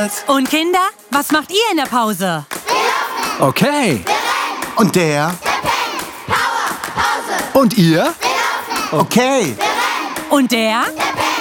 Gleichfalls. Und Kinder, was macht ihr in der Pause? Okay. Und der? Und ihr? Okay. Und der?